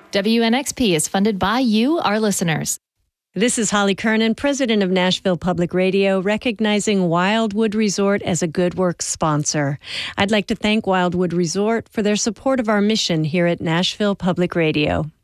WNXP is funded by you, our listeners. This is Holly Kernan, president of Nashville Public Radio, recognizing Wildwood Resort as a Good Works sponsor. I'd like to thank Wildwood Resort for their support of our mission here at Nashville Public Radio.